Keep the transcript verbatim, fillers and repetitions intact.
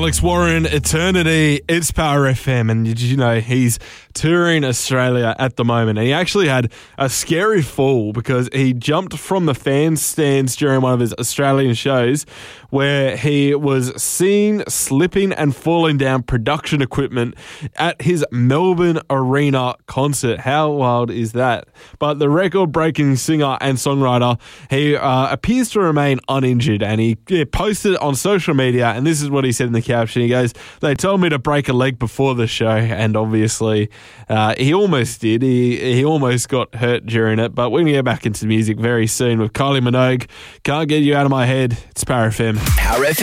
Alex Warren, Eternity. It's Power F M, and did you know he's touring Australia at the moment? And he actually had a scary fall because he jumped from the fan stands during one of his Australian shows where he was seen slipping and falling down production equipment at his Melbourne Arena concert. How wild is that? But the record-breaking singer and songwriter, he uh, appears to remain uninjured, and he yeah, posted on social media, and this is what he said in the caption. He goes, "They told me to break a leg before the show," and obviously uh, he almost did. He he almost got hurt during it, but we're going to get back into music very soon with Kylie Minogue. Can't Get You Out of My Head. It's Power F M. Power F M.